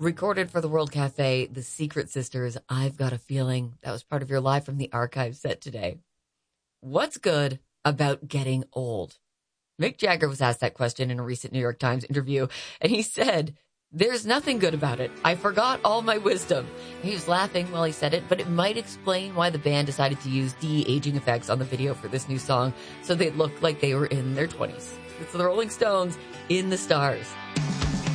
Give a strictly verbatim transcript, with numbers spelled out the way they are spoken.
Recorded for the World Cafe, The Secret Sisters, I've Got a Feeling. That was part of your Live from the Archive set today. What's good about getting old? Mick Jagger was asked that question in a recent New York Times interview, and he said, "There's nothing good about it. I forgot all my wisdom." He was laughing while he said it, but it might explain why the band decided to use de-aging effects on the video for this new song so they looked like they were in their twenties. It's the Rolling Stones, In the Stars.